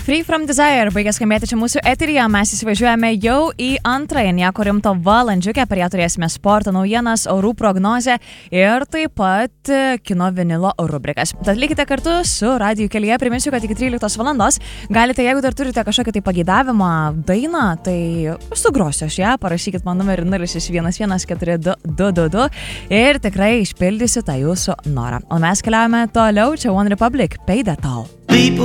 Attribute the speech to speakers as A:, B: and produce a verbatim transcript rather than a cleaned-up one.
A: Free From Desire baigė skambėti čia mūsų eteryje, mes įsivažiuojame jau į antrąją nieko rimto valandžiukę, per ją turėsime sporto naujienas, orų prognozę ir taip pat kino vinilo rubrikas. Tad likite kartu su Radiju kelyje, priminsiu, kad iki tryliktos valandos galite, jeigu dar turite kažkokią tai pageidavimą dainą, tai sugrosiu aš ją, parašykit man numerį nulis šeši vienas vienas keturi du du du du ir tikrai išpildysiu tą jūsų norą. O mes keliaujame toliau, čia One Republic, Pay That All.
B: People